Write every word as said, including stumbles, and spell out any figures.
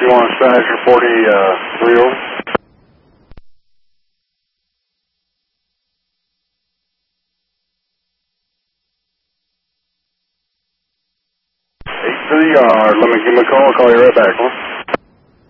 You want to stash your forty-three over? Eight to the yard. Let me give him a call. I'll call you right back, huh?